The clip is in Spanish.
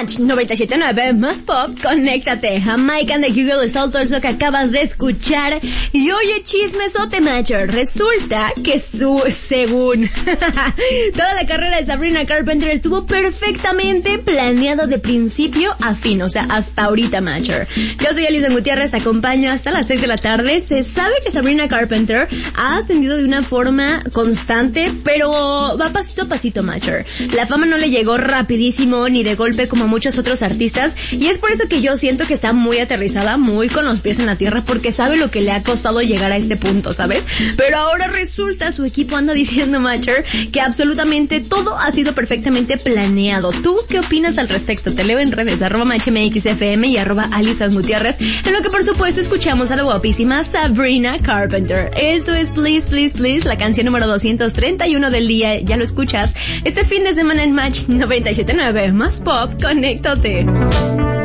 Match 97.9 más pop, conéctate. Jamaica de Google es todo eso que acabas de escuchar. Y oye, chismesote, Matcher. Resulta que según toda la carrera de Sabrina Carpenter estuvo perfectamente planeado de principio a fin. O sea, hasta ahorita, Matcher. Yo soy Alison Gutiérrez, te acompaño hasta las 6 de la tarde. Se sabe que Sabrina Carpenter ha ascendido de una forma constante, pero va pasito a pasito, Matcher. La fama no le llegó rapidísimo ni de golpe como a muchos otros artistas, y es por eso que yo siento que está muy aterrizada, muy con los pies en la tierra, porque sabe lo que le ha costado llegar a este punto, ¿sabes? Pero ahora resulta, su equipo anda diciendo, Matcher, que absolutamente todo ha sido perfectamente planeado. ¿Tú qué opinas al respecto? Te leo en redes, @MatchMXFM y @Alison Gutiérrez, en lo que por supuesto escuchamos a la guapísima Sabrina Carpenter. Esto es Please, Please, Please, la canción número 231 del día. Ya lo escuchas este fin de semana en Match 97.9 más pop, conéctate.